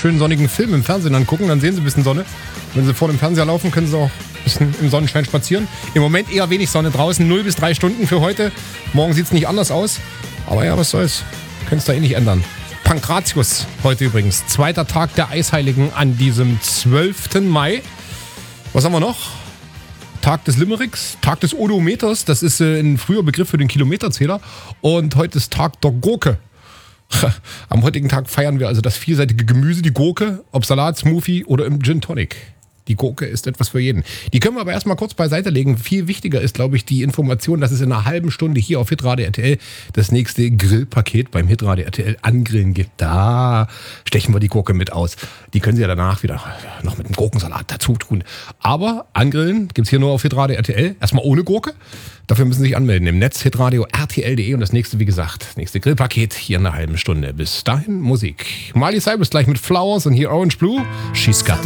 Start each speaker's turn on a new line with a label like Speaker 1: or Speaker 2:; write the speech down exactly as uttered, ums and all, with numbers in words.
Speaker 1: schönen sonnigen Film im Fernsehen angucken, dann sehen sie ein bisschen Sonne. Wenn sie vor dem Fernseher laufen, können sie auch ein bisschen im Sonnenschein spazieren. Im Moment eher wenig Sonne draußen, null bis drei Stunden für heute. Morgen sieht es nicht anders aus. Aber ja, was soll's. Können es da eh nicht ändern. Pankratius heute übrigens. Zweiter Tag der Eisheiligen an diesem zwölften Mai. Was haben wir noch? Tag des Limericks, Tag des Odometers. Das ist äh, ein früher Begriff für den Kilometerzähler. Und heute ist Tag der Gurke. Am heutigen Tag feiern wir also das vielseitige Gemüse, die Gurke, ob Salat, Smoothie oder im Gin Tonic. Die Gurke ist etwas für jeden. Die können wir aber erstmal kurz beiseite legen. Viel wichtiger ist, glaube ich, die Information, dass es in einer halben Stunde hier auf Hitradio R T L das nächste Grillpaket beim Hitradio R T L Angrillen gibt. Da stechen wir die Gurke mit aus. Die können Sie ja danach wieder noch mit einem Gurkensalat dazu tun. Aber Angrillen gibt es hier nur auf Hitradio R T L. Erstmal ohne Gurke. Dafür müssen Sie sich anmelden im Netz hitradio R T L punkt de und das nächste, wie gesagt, das nächste Grillpaket hier in einer halben Stunde. Bis dahin Musik. Miley Cyrus gleich mit Flowers und hier Orange Blue. She's got